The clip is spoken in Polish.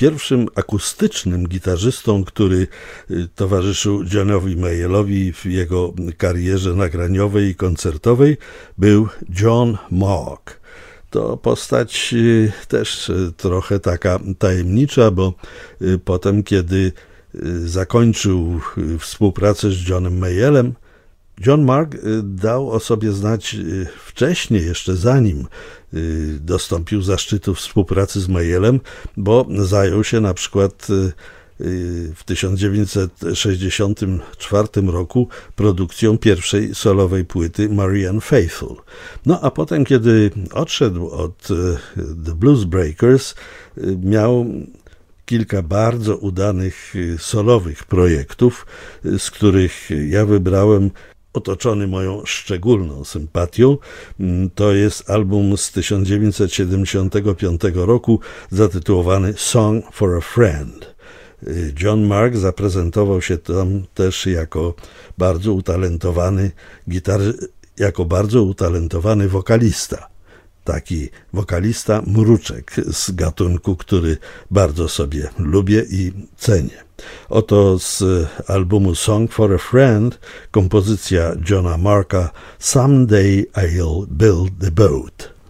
pierwszym akustycznym gitarzystą, który towarzyszył Johnowi Mayelowi w jego karierze nagraniowej i koncertowej, był John Mark. To postać też trochę taka tajemnicza, bo potem, kiedy zakończył współpracę z Johnem Mayelem, John Mark dał o sobie znać wcześniej, jeszcze zanim dostąpił zaszczytu współpracy z Mayelem, bo zajął się na przykład w 1964 roku produkcją pierwszej solowej płyty Marianne Faithfull. No a potem, kiedy odszedł od The Blues Breakers, miał kilka bardzo udanych solowych projektów, z których ja wybrałem, otoczony moją szczególną sympatią. To jest album z 1975 roku zatytułowany Song for a Friend. John Mark zaprezentował się tam też jako bardzo utalentowany wokalista. Taki wokalista mruczek z gatunku, który bardzo sobie lubię i cenię. Oto z albumu Song for a Friend kompozycja Johna Marka Someday I'll Build the Boat.